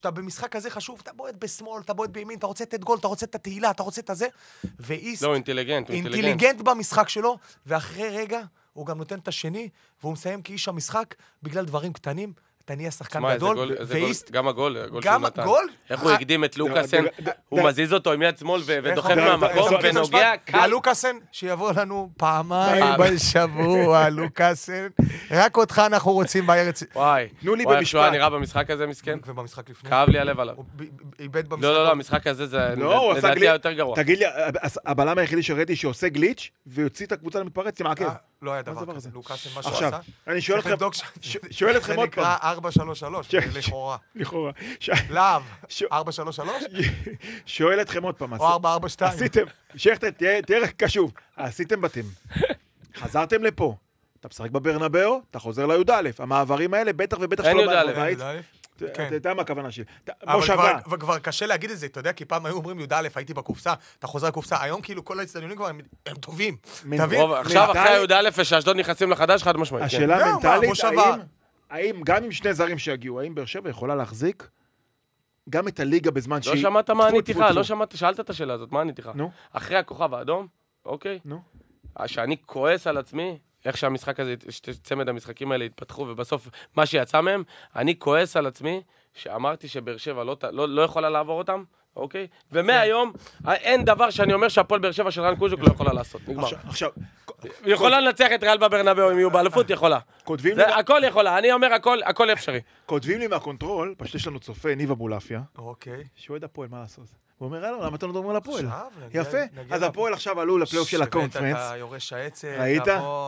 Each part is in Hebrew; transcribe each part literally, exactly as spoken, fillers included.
אתה במשחק כזה חשוב, אתה בועט בשמאל, אתה בועט בימין, אתה רוצה לתת גול, אתה רוצה את התהילה, אתה רוצה את הזה, ואיסט... לא, אינטליגנט, אינטליגנט במשחק שלו, ואחרי רגע הוא גם נותן את השני, והוא מסיים כאיש המשחק, בגלל דברים קטנים, אתה נהיה שחקן גדול, ואיסט... גם הגול, הגול שהוא נתן. גול? איך הוא הקדים את לוקאסן, הוא מזיז אותו עם יד שמאל ודוחף מהמקום ונוגע קל. הלוקאסן, שיבוא לנו פעמיים בשבוע, לוקאסן. רק אותך אנחנו רוצים בארץ. וואי, תנו לי וואי, במשפט. שהוא היה נראה במשחק הזה, מסכן. ובמשחק לפני. כאב לי הלב עליו. הוא איבד במשחק. לא, לא, לא, המשחק הזה זה לדעתי יותר גרוע. תגיד לי, הבלם היחידי שראיתי שעושה גליץ' ויוציא את הקבוצה למתפרץ עם העקב. לא היה דבר כזה. לוקאסן, מה שהוא עכשיו, עשה. אני שואל אתכם, שואל אתכם עוד פעם. זה נקרא ארבע שלוש שלוש, לכאורה. לכאורה. להב, ארבע שלוש שלוש? שואל אתכם עוד פעם. או ארבע ארבע שתיים. עשיתם, שכתר, תהיה קשוב. עשיתם בתים. חזרתם לפה. אתה משחק בברנבאו, אתה חוזר לי"א. המעברים האלה בטח ובטח אין שלא י"א. אתה יודע מה הכוונה שלי. אבל כבר קשה להגיד את זה, אתה יודע, כי פעם היו אומרים י"א, הייתי בקופסה, אתה חוזר לקופסה, היום כאילו כל האצטדיונים כבר הם טובים. עכשיו אחרי י"א שאשדוד נכנסים לחדש, חד משמעית. השאלה מנטלית, האם גם עם שני זרים שיגיעו, האם באר שבע יכולה להחזיק גם את הליגה בזמן שהיא... לא שמעת מה עניתי לך, לא שמעת, שאלת את השאלה הזאת, מה עניתי לך? נו. אחרי הכוכב האדום, אוקיי? נו. שאני כועס על עצמי, איך שהמשחק הזה, צמד המשחקים האלה התפתחו, ובסוף מה שיצא מהם, אני כועס על עצמי, שאמרתי שבאר שבע לא, לא, לא יכולה לעבור אותם, אוקיי? ומהיום, אין דבר שאני אומר שהפועל באר שבע של רן קוז'וק לא יכולה לעשות, נגמר. עכשיו, היא יכולה לנצח את ריאל בברנבאו אם יהיו באליפות, יכולה. כותבים לי... הכל יכולה, אני אומר הכל אפשרי. כותבים לי מהקונטרול, פשוט יש לנו צופה, ניב אבולעפיה. אוקיי. שואל הפועל, מה לעשות? הוא אומר, אלו, למה אתה לא מדברים על הפועל? יפה. אז הפועל עכשיו עלו לפלייאוף של הקונפרנס. אתה יורש העצר, ראית?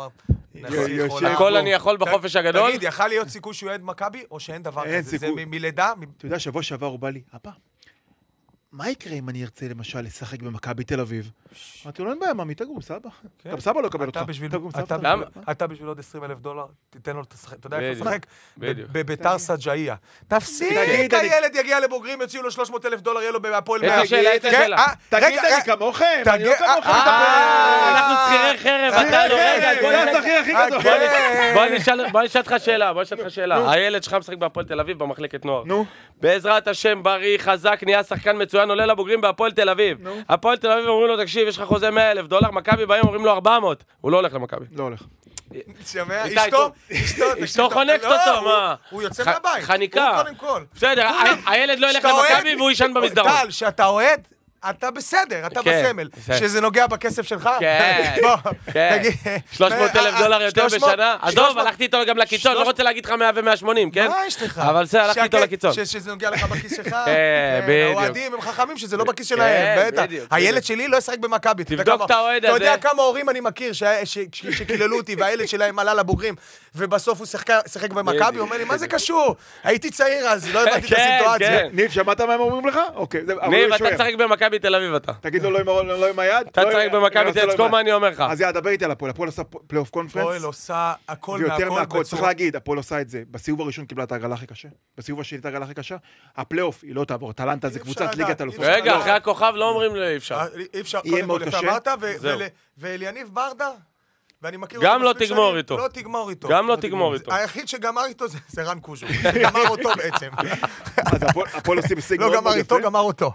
הכל אני יכול בחופש הגדול. תגיד, יכל להיות סיכוי שהוא יועד מכבי, או שאין דבר כזה? זה מלידה? אתה יודע, שבוע שעבר הוא בא לי, אבא, מה יקרה אם אני ארצה למשל לשחק במכבי תל אביב? אמרתי לו, אין בעיה, ממי, תגור, סבא. גם סבא לא יקבל אותך. אתה בשביל עוד עשרים אלף דולר, תיתן לו לשחק. אתה יודע איפה לשחק? בביתר סג'איה. תפסיק, הילד יגיע לבוגרים, יוציאו לו שלוש מאות אלף דולר, יהיה לו בהפועל... איזה שאלה, איזה שאלה. תגיד, אני כמוכם, אני לא כמוכם. אנחנו שכירי חרב, אתה לא רגע. בוא נשאל אותך שאלה, בוא נשאל אותך שאלה. הילד שלך משחק בהפועל תל אביב במחלקת נוער. נו. בעזרת השם, בריא, חזק, נהיה שחקן מצוין, עולה לבוגרים בהפועל תל אביב. הפועל תל אביב אומרים לו, תקשיב, יש לך חוזה מאה אלף דולר, מכבי באים אומרים לו ארבע מאות. הוא לא הולך למכבי. לא הולך. שומע, אשתו, אשתו חונקת אותו, מה? הוא יוצא מהבית. חניקה. הוא קודם כל. בסדר, הילד לא ילך למכבי והוא ישן במסדרון. טל, שאתה אוהד, אתה בסדר, אתה בסמל. שזה נוגע בכסף שלך? כן, כן. שלוש מאות אלף דולר יותר בשנה? עזוב, הלכתי איתו גם לקיצון, לא רוצה להגיד לך מאה ומאה שמונים, כן? מה יש לך? אבל זה, הלכתי איתו לקיצון. שזה נוגע לך בכיס שלך? כן, בדיוק. האוהדים הם חכמים שזה לא בכיס שלהם, בטח. הילד שלי לא ישחק במכבי. תבדוק את האוהד הזה. אתה יודע כמה הורים אני מכיר שקיללו אותי והילד שלהם עלה לבוגרים ובסוף הוא שיחק במכבי, הוא אומר לי, מה זה קשור? הייתי צעיר אז, לא הבנתי את הסיטואציה. ניב, שמעת מה הם אומרים לך? אוקיי. ניב, אתה תשחק במכבי תל אביב אתה. תגיד לו לא עם היד. אתה תשחק במכבי תצקו, מה אני אומר לך? אז יאללה, דבר איתי על הפועל. הפועל עושה פלייאוף קונפרנס. הפועל עושה הכל ויותר מהכל. מהכל. צריך להגיד, הפועל עושה את זה. בסיבוב הראשון קיבלה את ההגרלה הכי קשה. בסיבוב השני את ההגרלה הכי קשה. הפלייאוף היא לא תעבור. טלנטה זה קבוצת ליגת אלופות. רגע, אחרי הכוכב לא אומרים לי אפשר. אי אפשר, קודם כל לפי אמרת, ואליניב ברדה, ואני מכיר אותו. גם לא תגמור איתו. לא תגמור איתו. גם לא תגמור איתו. היחיד שגמר איתו זה רן קוז'וק. גמר אותו בעצם. אז הפועל עושים הישג מאוד לא מאוד גמר איתו, גמר אותו.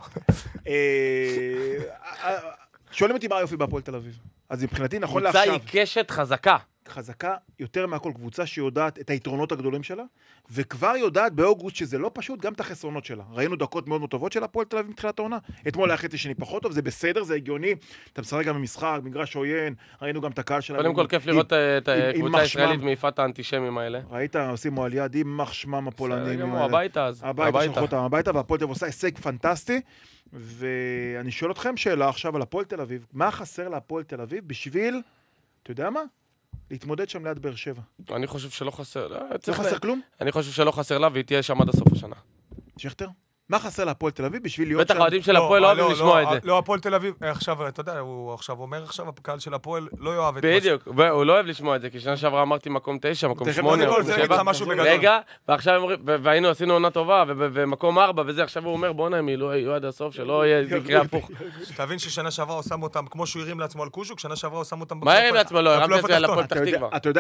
שואלים אותי מה היופי בהפועל תל אביב. אז מבחינתי נכון לעכשיו... קבוצה עיקשת חזקה. חזקה יותר מהכל, קבוצה שיודעת את היתרונות הגדולים שלה, וכבר יודעת באוגוסט שזה לא פשוט, גם את החסרונות שלה. ראינו דקות מאוד מאוד טובות של הפועל תל אביב מתחילת העונה. אתמול היה חצי שני פחות טוב, זה בסדר, זה הגיוני. אתה משחק גם במשחק, מגרש עוין, ראינו גם את הקהל שלה. קודם כל כיף לראות את הקבוצה הישראלית מעיפת האנטישמים האלה. ראית, עושים מועליד עם מחשמם הפולנים. הביתה אז. הביתה, שלחו אותם הביתה, והפועל תל אביב עושה הישג פנטסטי. ואני שואל אתכם שאלה עכשיו על הפועל תל אביב. מה חסר להפועל תל אביב בשביל, אתה יודע מה? להתמודד שם ליד באר שבע. אני חושב שלא חסר. לא חסר כלום? אני חושב שלא חסר לה והיא תהיה שם עד הסוף השנה. שכתר? מה חסר להפועל תל אביב בשביל להיות שם? בטח האוהדים של הפועל לא אוהבים לשמוע את זה. לא, הפועל תל אביב, עכשיו, אתה יודע, הוא עכשיו אומר עכשיו, הקהל של הפועל לא יאהב את זה. בדיוק, הוא לא אוהב לשמוע את זה, כי שנה שעברה אמרתי מקום תשע, מקום שמונה, מקום שבע. רגע, ועכשיו הם אומרים, והיינו עשינו עונה טובה, ומקום ארבע, וזה עכשיו הוא אומר, בואו נעים, לא יהיו עד הסוף, שלא יקרה הפוך. תבין ששנה שעברה הוא שם אותם, כמו שהוא הרים לעצמו על קוז'וק, שנה שעברה הוא שם אותם מה הרים לעצמו? לא, הרמתי את זה על הפועל פתח תקווה. אתה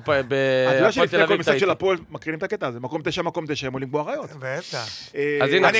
יודע שלפני כל משחק של הפועל מקרינים את הקטע הזה, מקום תשע, מקום תשע, הם עולים בו אריות. בטח. אז הנה,